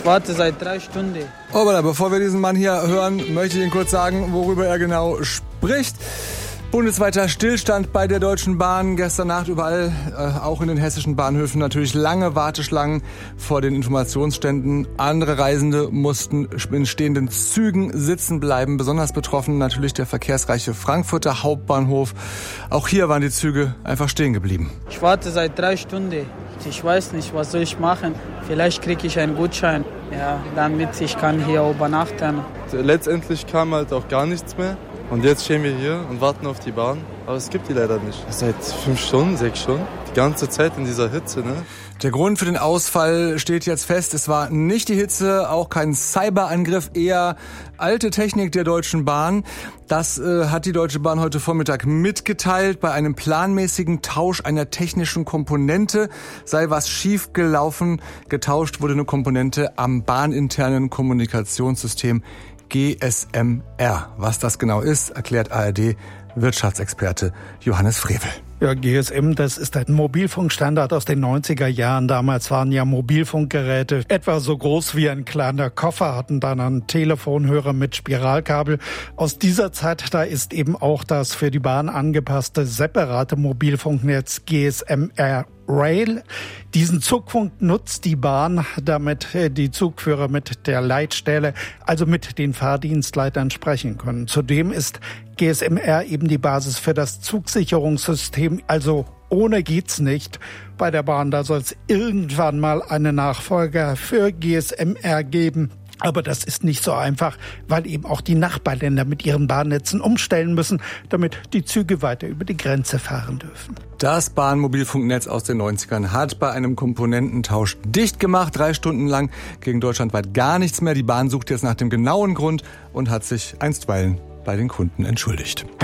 Ich warte seit 3 Stunden. Aber bevor wir diesen Mann hier hören, möchte ich Ihnen kurz sagen, worüber er genau spricht. Bundesweiter Stillstand bei der Deutschen Bahn. Gestern Nacht überall, auch in den hessischen Bahnhöfen, natürlich lange Warteschlangen vor den Informationsständen. Andere Reisende mussten in stehenden Zügen sitzen bleiben. Besonders betroffen natürlich der verkehrsreiche Frankfurter Hauptbahnhof. Auch hier waren die Züge einfach stehen geblieben. Ich warte seit 3 Stunden. Ich weiß nicht, was soll ich machen. Vielleicht kriege ich einen Gutschein, damit ich kann hier übernachten. Letztendlich kam halt auch gar nichts mehr. Und jetzt stehen wir hier und warten auf die Bahn. Aber es gibt die leider nicht. Seit 5 Stunden, 6 Stunden. Die ganze Zeit in dieser Hitze, ne? Der Grund für den Ausfall steht jetzt fest. Es war nicht die Hitze, auch kein Cyberangriff, eher alte Technik der Deutschen Bahn. Das hat die Deutsche Bahn heute Vormittag mitgeteilt. Bei einem planmäßigen Tausch einer technischen Komponente sei was schief gelaufen. Getauscht wurde eine Komponente am bahninternen Kommunikationssystem GSM-R. Was das genau ist, erklärt ARD-Wirtschaftsexperte Johannes Frevel. Ja, GSM, das ist ein Mobilfunkstandard aus den 90er Jahren. Damals waren ja Mobilfunkgeräte etwa so groß wie ein kleiner Koffer, hatten dann einen Telefonhörer mit Spiralkabel. Aus dieser Zeit, da ist eben auch das für die Bahn angepasste separate Mobilfunknetz GSM-R Rail. Diesen Zugfunk nutzt die Bahn, damit die Zugführer mit der Leitstelle, also mit den Fahrdienstleitern sprechen können. Zudem ist GSM-R eben die Basis für das Zugsicherungssystem, also ohne geht's nicht. Bei der Bahn, da soll es irgendwann mal einen Nachfolger für GSM-R geben. Aber das ist nicht so einfach, weil eben auch die Nachbarländer mit ihren Bahnnetzen umstellen müssen, damit die Züge weiter über die Grenze fahren dürfen. Das Bahnmobilfunknetz aus den 90ern hat bei einem Komponententausch dicht gemacht. 3 Stunden lang ging deutschlandweit gar nichts mehr. Die Bahn sucht jetzt nach dem genauen Grund und hat sich einstweilen bei den Kunden entschuldigt.